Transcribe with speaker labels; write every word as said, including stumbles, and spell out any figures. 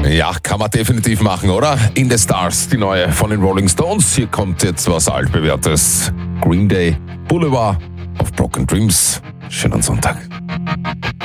Speaker 1: Ja, kann man definitiv machen, oder? In the Stars, die neue von den Rolling Stones. Hier kommt jetzt was altbewährtes. Green Day, Boulevard auf Broken Dreams. Schönen Sonntag.